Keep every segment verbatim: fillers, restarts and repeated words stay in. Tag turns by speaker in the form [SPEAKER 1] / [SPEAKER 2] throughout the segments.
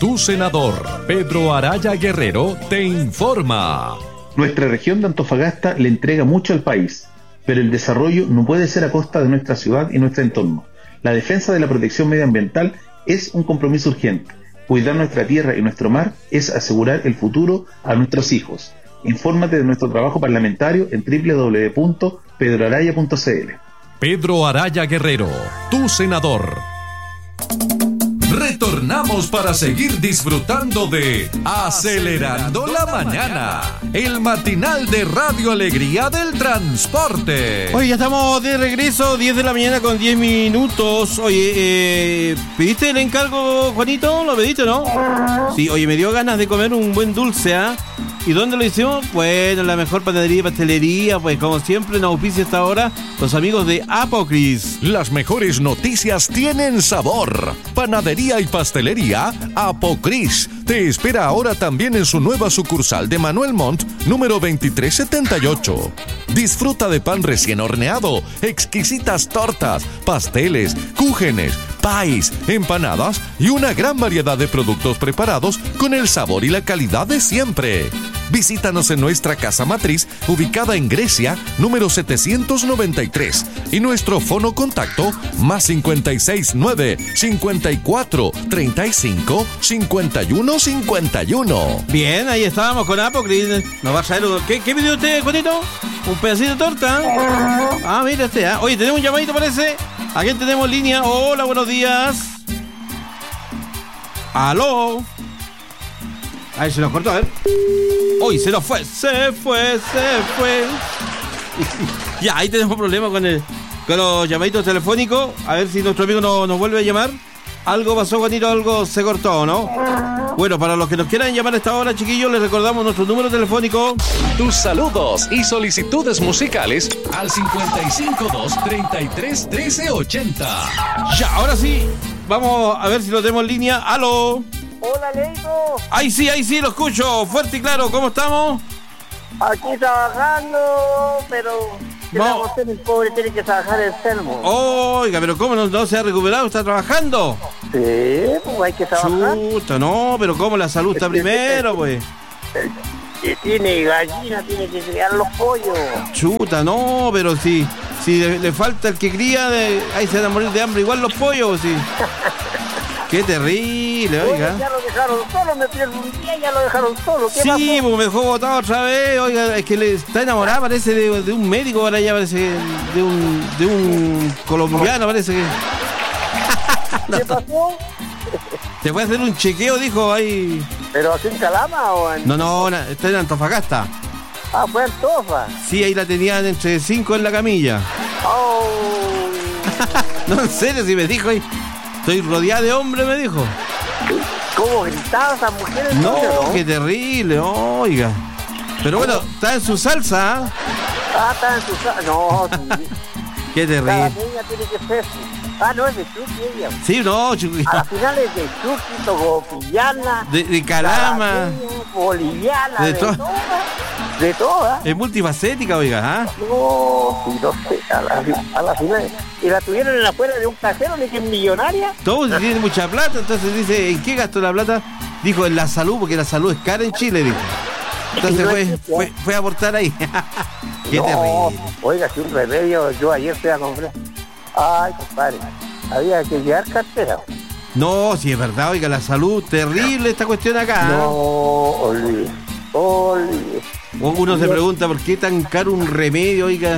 [SPEAKER 1] Tu senador, Pedro Araya Guerrero, te informa.
[SPEAKER 2] Nuestra región de Antofagasta le entrega mucho al país, pero el desarrollo no puede ser a costa de nuestra ciudad y nuestro entorno. La defensa de la protección medioambiental es un compromiso urgente. Cuidar nuestra tierra y nuestro mar es asegurar el futuro a nuestros hijos. Infórmate de nuestro trabajo parlamentario en doble u doble u doble u punto pedro araya punto c l.
[SPEAKER 1] Pedro Araya Guerrero, tu senador. Retornamos para seguir disfrutando de Acelerando la Mañana, el matinal de Radio Alegría del Transporte.
[SPEAKER 3] Oye, ya estamos de regreso, diez de la mañana con diez minutos. Oye, eh, ¿pediste el encargo, Juanito? ¿Lo pediste, no? Sí, oye, me dio ganas de comer un buen dulce, ¿ah? ¿eh? ¿Y dónde lo hicimos? Bueno, la mejor panadería y pastelería, pues como siempre nos auspicia hasta ahora los amigos de Apocris.
[SPEAKER 1] Las mejores noticias tienen sabor. Panadería y pastelería Apocris te espera ahora también en su nueva sucursal de Manuel Montt, número veintitrés setenta y ocho. Disfruta de pan recién horneado, exquisitas tortas, pasteles, cúgenes, pies, empanadas y una gran variedad de productos preparados con el sabor y la calidad de siempre. Visítanos en nuestra casa matriz, ubicada en Grecia, número setecientos noventa y tres, y nuestro fono contacto más cincuenta y seis nueve, cincuenta y cuatro, treinta y cinco, cincuenta y uno, cincuenta y uno.
[SPEAKER 3] Bien, ahí estábamos con Apocris. Nos va a traer un... ¿Qué, qué pidió usted, Juanito? ¿Un pedacito de torta? Ah, mira este, ¿eh? Oye, tenemos un llamadito, parece. ¿A quién tenemos en línea? Hola, buenos días. ¿Aló? Ahí se nos cortó, a ver. Uy, se nos fue, se fue, se fue. Ya, ahí tenemos problemas con el, con los llamaditos telefónicos. A ver si nuestro amigo no, nos vuelve a llamar. Algo pasó, Juanito, algo se cortó, ¿no? Bueno, para los que nos quieran llamar a esta hora, chiquillos, les recordamos nuestro número telefónico.
[SPEAKER 1] Tus saludos y solicitudes musicales al cincuenta y cinco dos, treinta y tres, trece, ochenta.
[SPEAKER 3] Ya, ahora sí, vamos a ver si lo tenemos en línea. ¡Aló!
[SPEAKER 4] Hola, Leito.
[SPEAKER 3] Ahí sí, ahí sí, lo escucho, fuerte y claro. ¿Cómo estamos?
[SPEAKER 4] Aquí trabajando, pero...
[SPEAKER 3] No.
[SPEAKER 4] Usted, el pobre, tiene que trabajar enfermo.
[SPEAKER 3] Oiga, pero ¿cómo no, no se ha recuperado? ¿Está trabajando?
[SPEAKER 4] Sí, pues hay que trabajar.
[SPEAKER 3] Chuta, no, pero ¿cómo la salud está primero, pues?
[SPEAKER 4] Tiene gallina, tiene que criar los pollos.
[SPEAKER 3] Chuta, no, pero si, si le, le falta el que cría, de, ahí se van a morir de hambre igual los pollos, sí. Qué terrible, oiga.
[SPEAKER 4] Oye, ya lo dejaron solo, me pierdo un día y ya lo dejaron solo. ¿Qué
[SPEAKER 3] sí,
[SPEAKER 4] pasó?
[SPEAKER 3] pues me dejó botado otra vez, oiga, es que le está enamorada, parece, de, de un médico, ahora ya parece, de un, de un colombiano, parece que...
[SPEAKER 4] no. ¿Qué pasó?
[SPEAKER 3] Se puede hacer un chequeo, dijo, ahí...
[SPEAKER 4] ¿Pero aquí en Calama o en...?
[SPEAKER 3] No, no, na, está en Antofagasta.
[SPEAKER 4] Ah, fue en Tofa.
[SPEAKER 3] Sí, ahí la tenían entre cinco en la camilla.
[SPEAKER 4] Oh.
[SPEAKER 3] No, en serio, si me dijo ahí... Estoy rodeada de hombres, me dijo.
[SPEAKER 4] ¿Cómo gritaban esas mujeres?
[SPEAKER 3] No,
[SPEAKER 4] ¿no?
[SPEAKER 3] qué terrible, oiga. Pero bueno, está en su salsa, ¿eh?
[SPEAKER 4] Ah, está en su salsa. No, sí.
[SPEAKER 3] Qué terrible.
[SPEAKER 4] Cada niña tiene que ser... Ah, no, es de Chucky ella.
[SPEAKER 3] Sí, no, Chucky.
[SPEAKER 4] A la final es de Chucky, Togopillana,
[SPEAKER 3] De, de Calama.
[SPEAKER 4] Boliviana,
[SPEAKER 3] De
[SPEAKER 4] de,
[SPEAKER 3] to-
[SPEAKER 4] todas. De todas.
[SPEAKER 3] Es multifacética, oiga, ¿ah?
[SPEAKER 4] No, sí, no sé, a la, a la final. Y la tuvieron en la fuera de un cajero, ni que es millonaria.
[SPEAKER 3] Todos tienen mucha plata, entonces dice, ¿en qué gastó la plata? Dijo, en la salud, porque la salud es cara en Chile, dijo. Entonces
[SPEAKER 4] No
[SPEAKER 3] fue,
[SPEAKER 4] es cierto.
[SPEAKER 3] fue, fue a aportar ahí. Qué
[SPEAKER 4] No,
[SPEAKER 3] terrible.
[SPEAKER 4] oiga, si un remedio, yo ayer fui a comprar. Ay, compadre, había que llevar cartera.
[SPEAKER 3] No, si es verdad, oiga, la salud, terrible esta cuestión acá.
[SPEAKER 4] No, olvide, olvide.
[SPEAKER 3] Uno se pregunta por qué tan caro un remedio, oiga.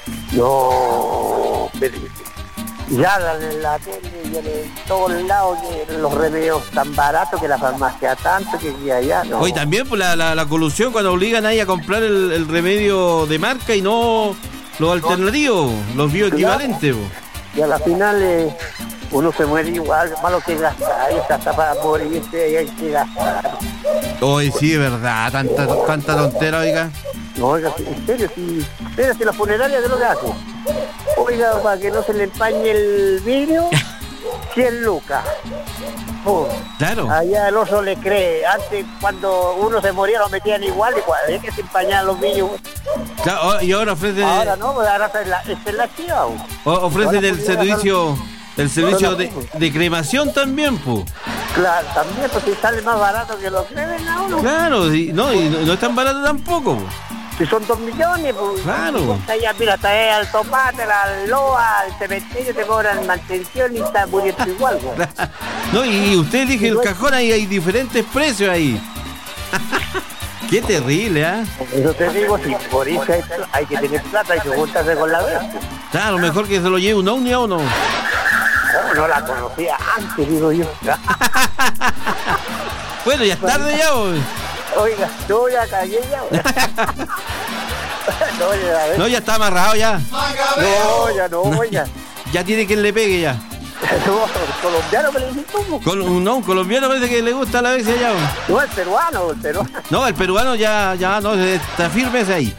[SPEAKER 4] No, pero ya la, la tele y en todos lados que los remedios tan baratos, que la farmacia tanto, que aquí allá, no.
[SPEAKER 3] Hoy también pues, la, la, la colusión cuando obligan ahí a comprar el, el remedio de marca y no los alternativos, los bioequivalentes. Claro.
[SPEAKER 4] Y a la final eh, uno se muere igual, malo que gastar, y hasta para morirse y hay que gastar.
[SPEAKER 3] Hoy sí, es verdad, tanta, tanta tontera, oiga.
[SPEAKER 4] No, oiga, en serio, si, mira, si la funeraria de lo que hace. Oiga, para que no se le empañe el vidrio, cien lucas. Oh,
[SPEAKER 3] claro.
[SPEAKER 4] Allá el oso le cree. Antes, cuando uno se moría, lo metían igual, y cuando había que se empañaban los vidrios.
[SPEAKER 3] Claro, y ahora ofrecen...
[SPEAKER 4] Ahora no, pues ahora es la, es la chiva.
[SPEAKER 3] Ofrecen el servicio, el servicio de, de cremación también, pues.
[SPEAKER 4] Claro, también, pues si sale más barato que lo que venden a uno.
[SPEAKER 3] Claro, y no, y no, no es tan barato tampoco.
[SPEAKER 4] Si son dos millones, pues.
[SPEAKER 3] Claro.
[SPEAKER 4] Ya, mira, trae al tomate, la loa, al cementerio, te cobran mantención y está muriendo igual, güey.
[SPEAKER 3] No, y usted elige el cajón, ahí hay diferentes precios ahí. Qué terrible, ¿ah? ¿eh?
[SPEAKER 4] Eso te digo, si por eso hay, hay que tener plata, hay que juntarse con la vez.
[SPEAKER 3] Claro, mejor que se lo lleve un ovni o no.
[SPEAKER 4] No, no la conocía antes, digo yo.
[SPEAKER 3] Bueno, ya es tarde ya, güey.
[SPEAKER 4] Oiga, yo ya cagué ya, güey. No, ya,
[SPEAKER 3] no, ya está amarrado ya.
[SPEAKER 4] No, ya no, oiga.
[SPEAKER 3] Ya tiene quien le pegue ya.
[SPEAKER 4] No, colombiano me le dijiste tú.
[SPEAKER 3] Col no, un colombiano parece que le gusta la vez allá.
[SPEAKER 4] No, el peruano, el peruano.
[SPEAKER 3] No, el peruano ya, ya no, está firme ese ahí.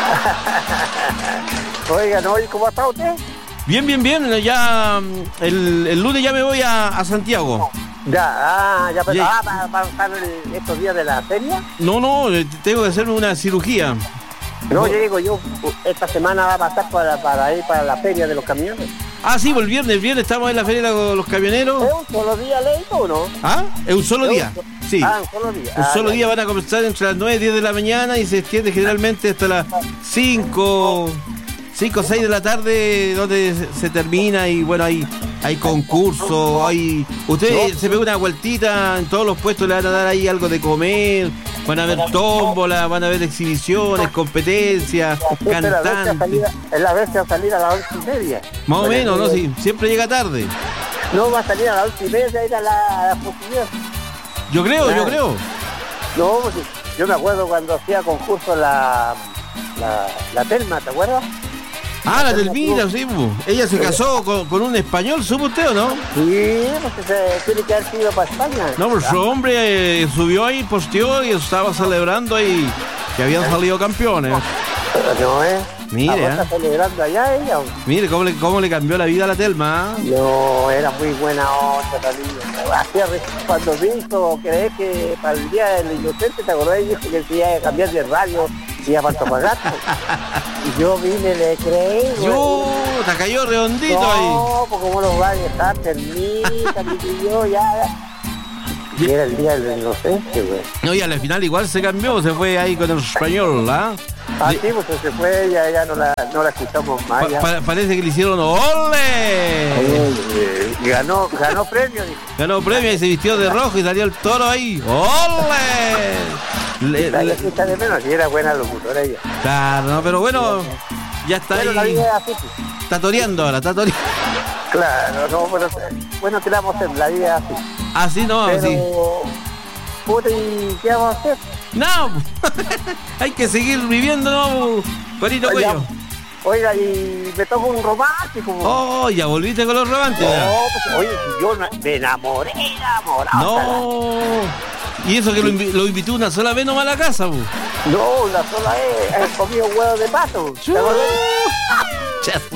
[SPEAKER 4] Oiga, no, ¿y cómo está usted?
[SPEAKER 3] Bien, bien, bien. Ya el, el lunes ya me voy a, a Santiago.
[SPEAKER 4] Ya, ah, ya
[SPEAKER 3] ya.
[SPEAKER 4] Ah, para, para estar estos días de la feria.
[SPEAKER 3] No, no, tengo que hacerme una cirugía.
[SPEAKER 4] No, yo digo yo, esta semana va a pasar para, para ir para la feria de los camiones.
[SPEAKER 3] Ah, sí, pues el viernes, el viernes estamos en la feria de los camioneros.
[SPEAKER 4] ¿Es un solo día, leído o no?
[SPEAKER 3] ¿Ah? Es un solo día, sí.
[SPEAKER 4] Ah, un solo día.
[SPEAKER 3] Un
[SPEAKER 4] ah,
[SPEAKER 3] solo
[SPEAKER 4] ya.
[SPEAKER 3] día van a comenzar entre las nueve y diez de la mañana y se extiende generalmente hasta las cinco, cinco o seis de la tarde, donde se, se termina y bueno, hay, hay concursos, hay... Usted no. se pega una vueltita, en todos los puestos le van a dar ahí algo de comer, van a ver tómbola, van a ver exhibiciones, competencias, cantantes.
[SPEAKER 4] Es la vez que va a salir a las once y media.
[SPEAKER 3] Más o menos, ¿no? Sí, siempre llega tarde.
[SPEAKER 4] No, va a salir a las once y media, ir a la, a la posibilidad.
[SPEAKER 3] Yo creo,
[SPEAKER 4] Claro.
[SPEAKER 3] yo creo.
[SPEAKER 4] No, pues, yo me acuerdo cuando hacía concurso la, la, la Telma, ¿te acuerdas?
[SPEAKER 3] Ah, la Telmira, sí, pues. Ella se casó con, con un español, ¿supo usted o no?
[SPEAKER 4] Sí, pues se tiene que haber sido para España.
[SPEAKER 3] No, pues su hombre eh, subió ahí, posteó y estaba celebrando ahí que habían salido campeones.
[SPEAKER 4] No, ¿eh?
[SPEAKER 3] Mire,
[SPEAKER 4] está
[SPEAKER 3] ¿eh?
[SPEAKER 4] celebrando allá ella.
[SPEAKER 3] Mire cómo le, cómo le cambió la vida a la Telma. ¿eh?
[SPEAKER 4] No, era muy buena onda también. Hacía re- cuando me hizo creer que para el día del inocente, ¿te acordás? Y dijo que se iba a cambiar de radio y iba para Antofagasta. Y yo vine, le creí. güey.
[SPEAKER 3] Yo, te cayó redondito
[SPEAKER 4] no,
[SPEAKER 3] ahí.
[SPEAKER 4] No, pues cómo los va a dejar, termita, y yo ya, ya. Y era el día del inocente, güey.
[SPEAKER 3] No, y a la final igual se cambió, se fue ahí con el español, ¿ah?
[SPEAKER 4] Ah,
[SPEAKER 3] Le-
[SPEAKER 4] sí, pues se fue, ya, ya no la, no la escuchamos más.
[SPEAKER 3] pa-
[SPEAKER 4] ya.
[SPEAKER 3] pa- parece que le hicieron ¡ole!
[SPEAKER 4] Eh, y ganó, ganó premio, dijo.
[SPEAKER 3] Ganó premio y se vistió de rojo y salió el toro ahí. ¡Ole! Le-
[SPEAKER 4] La
[SPEAKER 3] le-
[SPEAKER 4] que está de menos, y era buena locutora ella.
[SPEAKER 3] Claro, no, pero bueno, ya está
[SPEAKER 4] Bueno, la
[SPEAKER 3] ahí.
[SPEAKER 4] vida es así, pues.
[SPEAKER 3] Está toreando ahora, está toreando.
[SPEAKER 4] Claro, no, bueno, bueno, ¿qué le vamos a hacer? La vida es así.
[SPEAKER 3] Así no,
[SPEAKER 4] Pero,
[SPEAKER 3] así.
[SPEAKER 4] puta, ¿y qué vamos a hacer?
[SPEAKER 3] No, hay que seguir viviendo, ¿no? Juanito
[SPEAKER 4] Oiga,
[SPEAKER 3] Cuello.
[SPEAKER 4] oiga, y me toca un romántico.
[SPEAKER 3] Oh, ya volviste con los románticos.
[SPEAKER 4] No, pues, oye, si yo na- me enamoré, enamorado.
[SPEAKER 3] No. Y eso que lo, invi- lo invitó una sola vez nomás a la casa, po.
[SPEAKER 4] No, la sola es, he comido huevo de pato. ¿Te acordás?
[SPEAKER 3] Ya, po.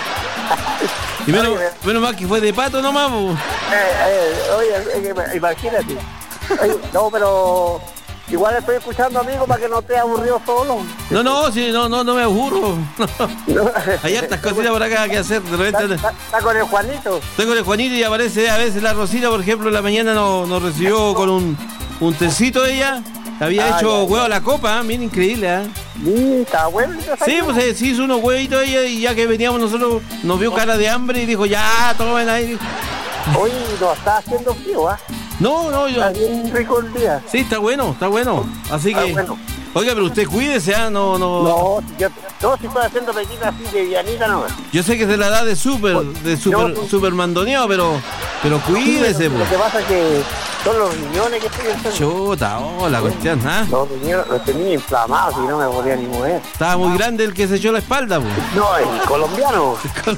[SPEAKER 3] Y menos, menos mal que fue de pato nomás, po.
[SPEAKER 4] Eh, eh, oye, eh, imagínate. Oye, no, pero igual estoy escuchando, amigo, para que no te aburrido solo.
[SPEAKER 3] No, no, sí, no, no, no me aburro.
[SPEAKER 4] No.
[SPEAKER 3] Hay hartas cositas por acá que hacer. De repente
[SPEAKER 4] Está, está con el Juanito.
[SPEAKER 3] estoy con el Juanito y aparece a veces la Rosita, por ejemplo, en la mañana nos, nos recibió con un, un tecito ella. Había
[SPEAKER 4] Ah,
[SPEAKER 3] hecho
[SPEAKER 4] ya,
[SPEAKER 3] huevo a la copa, bien increíble, ¿eh?
[SPEAKER 4] Sí, está bueno.
[SPEAKER 3] Sí, pues eh, sí hizo unos huevitos ella y ya que veníamos nosotros nos vio cara de hambre y dijo, ya, tomen ahí.
[SPEAKER 4] Hoy nos está haciendo frío, ¿ah?
[SPEAKER 3] No, no, yo...
[SPEAKER 4] Está bien rico el día.
[SPEAKER 3] Sí, está bueno, está bueno. Así
[SPEAKER 4] Está
[SPEAKER 3] que...
[SPEAKER 4] bueno.
[SPEAKER 3] Oiga, pero usted cuídese, ¿ah? No, no...
[SPEAKER 4] No, si yo, no, si estoy haciendo pequeñas así de Vianita, no.
[SPEAKER 3] Yo sé que es de la edad de super, de super,
[SPEAKER 4] No, no.
[SPEAKER 3] super mandoneado, pero... Pero cuídese,
[SPEAKER 4] Lo
[SPEAKER 3] pues.
[SPEAKER 4] que pasa es que son los riñones que estoy enfermo.
[SPEAKER 3] Chuta, oh, la cuestión, ¿ah?
[SPEAKER 4] Los riñones los tenía inflamados y no me podía ni mover.
[SPEAKER 3] Estaba muy grande el que se echó la espalda, pues.
[SPEAKER 4] No, el colombiano.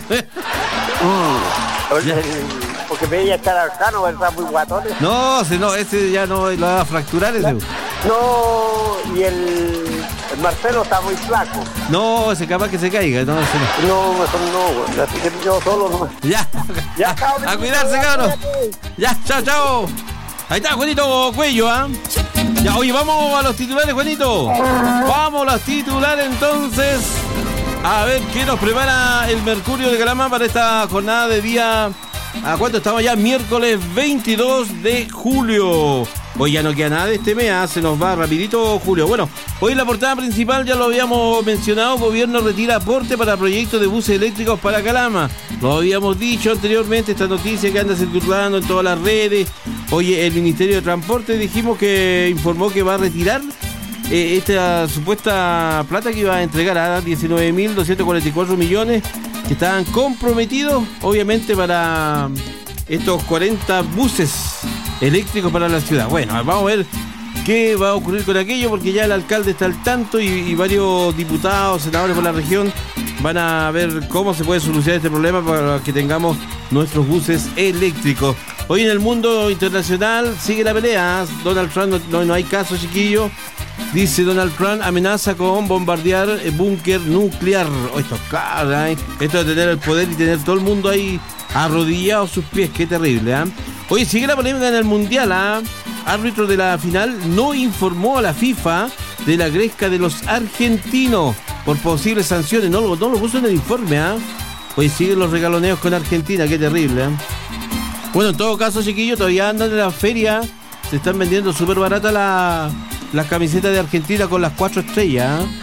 [SPEAKER 4] Mm. El- el- porque veía estar arcano, ¿verdad? Muy guatones.
[SPEAKER 3] No, si no, ese ya no lo va a fracturar ese.
[SPEAKER 4] No, y el, el Marcelo está muy flaco.
[SPEAKER 3] No, ese capaz que se caiga, no, ese no.
[SPEAKER 4] No, mejor no, güey. Así que yo solo no.
[SPEAKER 3] Ya,
[SPEAKER 4] Ya, chao,
[SPEAKER 3] a cuidarse, cabrón. Ya, chao, chao. Ahí está, Juanito Cuello, ¿ah? Ya, oye, vamos a los titulares, Juanito. Vamos a los titulares, entonces. A ver qué nos prepara el Mercurio de Calama para esta jornada de día ¿A cuánto estamos ya? Miércoles veintidós de julio. Hoy ya no queda nada de este mes, ¿eh? Se nos va rapidito julio. Bueno, hoy la portada principal ya lo habíamos mencionado. Gobierno retira aporte para proyectos de buses eléctricos para Calama. Lo habíamos dicho anteriormente, esta noticia que anda circulando en todas las redes. Oye, el Ministerio de Transporte dijimos que informó que va a retirar eh, esta supuesta plata que iba a entregar a diecinueve mil doscientos cuarenta y cuatro millones que estaban comprometidos, obviamente, para estos cuarenta buses eléctricos para la ciudad. Bueno, vamos a ver qué va a ocurrir con aquello, porque ya el alcalde está al tanto y, y varios diputados, senadores por la región van a ver cómo se puede solucionar este problema para que tengamos nuestros buses eléctricos. Hoy en el mundo internacional sigue la pelea. Donald Trump, no, no, no hay caso, chiquillo. Dice Donald Trump, amenaza con bombardear el búnker nuclear. Oh, esto es cara, ¿eh? Esto de tener el poder y tener todo el mundo ahí arrodillado a sus pies, qué terrible, ¿eh? Oye, sigue la polémica en el Mundial, ¿eh? Árbitro de la final no informó a la FIFA de la gresca de los argentinos por posibles sanciones. No, no lo puso en el informe, ¿eh? Hoy siguen los regaloneos con Argentina, qué terrible, ¿eh? Bueno, en todo caso, chiquillos, todavía andan en la feria. Se están vendiendo súper barata la, las camisetas de Argentina con las cuatro estrellas, ¿eh?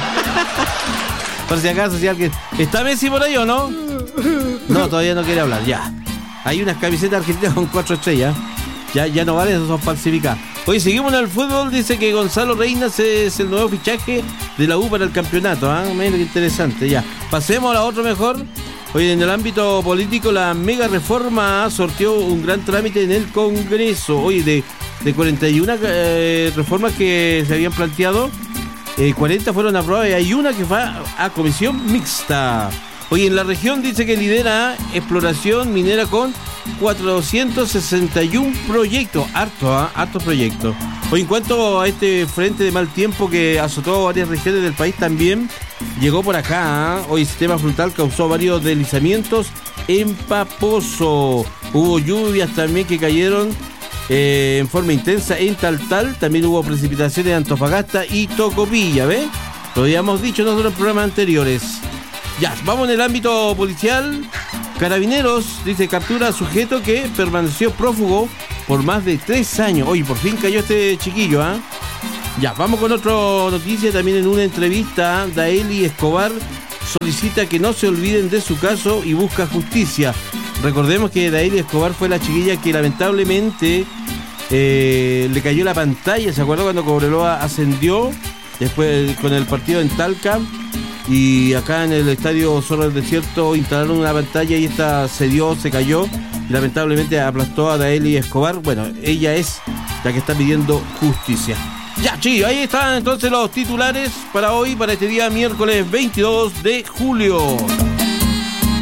[SPEAKER 3] Por si acaso, si alguien... ¿Está Messi por ahí o no? No, todavía no quiere hablar, ya. Hay unas camisetas argentinas con cuatro estrellas. Ya, ya no vale, esos son falsificadas. Hoy seguimos en el fútbol. Dice que Gonzalo Reynas es el nuevo fichaje de la U para el campeonato. ¿eh? Mira qué interesante, ya. Pasemos a la otra mejor. Hoy en el ámbito político, la mega reforma sorteó un gran trámite en el Congreso. Hoy de, de cuarenta y una eh, reformas que se habían planteado, eh, cuarenta fueron aprobadas y hay una que va a comisión mixta. Hoy en la región dice que lidera exploración minera con cuatrocientos sesenta y uno proyectos, harto, ¿eh? harto proyectos. Hoy en cuanto a este frente de mal tiempo que azotó varias regiones del país, también llegó por acá, ¿eh? Hoy el sistema frontal causó varios deslizamientos en Paposo. Hubo lluvias también que cayeron eh, en forma intensa en Taltal. También hubo precipitaciones en Antofagasta y Tocopilla, ¿ves? Lo habíamos dicho nosotros en programas anteriores. Ya, vamos en el ámbito policial. Carabineros, dice, captura a sujeto que permaneció prófugo por más de tres años. Oye, por fin cayó este chiquillo, ¿ah? ¿eh? Ya, vamos con otra noticia. También en una entrevista, Daely Escobar solicita que no se olviden de su caso y busca justicia. Recordemos que Daely Escobar fue la chiquilla que lamentablemente eh, le cayó la pantalla. ¿Se acuerda cuando Cobreloa ascendió? Después con el partido en Talca. Y acá en el estadio Zorro del Desierto instalaron una pantalla y esta se dio, se cayó y lamentablemente aplastó a Daely Escobar. Bueno, ella es la que está pidiendo justicia. Ya, chicos, ahí están entonces los titulares para hoy, para este día miércoles veintidós de julio.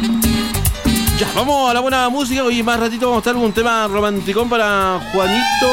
[SPEAKER 3] Ya, vamos a la buena música. Hoy más ratito vamos a estar con un tema romanticón para Juanito.